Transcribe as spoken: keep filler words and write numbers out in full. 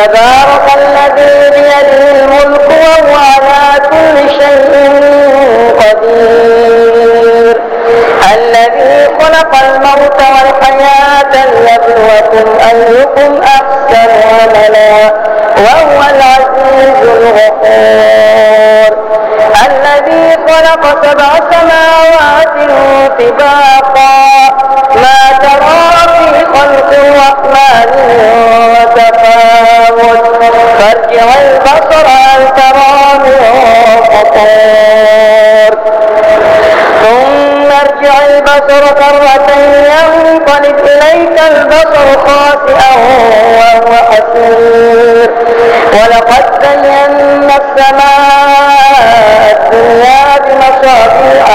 تبارك الذي بيده الملك وهو على كل شيء قدير الذي خلق الموت والحياة ليبلوكم أيكم أحسن عملا وهو العزيز الغفور الذي خلق سبع سماوات طباقا ما ترى في خلق الرحمن من تفاوت فارجع البصر هل ترى من فطور ثم ارجع البصر كرتين ينقلب إليك البصر خاسئا وهو حسير ولقد زينا السماء الدنيا بمصابيح